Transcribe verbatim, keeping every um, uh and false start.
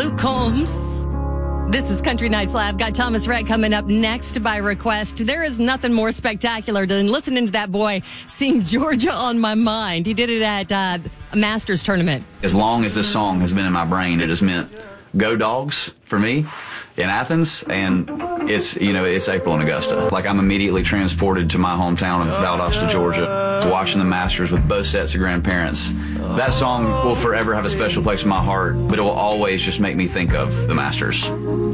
Luke Combs. This is Country Nights Live. Got Thomas Rhett coming up next by request. There is nothing more spectacular than listening to that boy sing Georgia on My Mind. He did it at uh, a Masters tournament. As long as this song has been in my brain, it has meant go Dogs for me in Athens, and it's, you know, it's April in Augusta. Like, I'm immediately transported to my hometown of Valdosta, Georgia, watching the Masters with both sets of grandparents. That song will forever have a special place in my heart, but it will always just make me think of the Masters.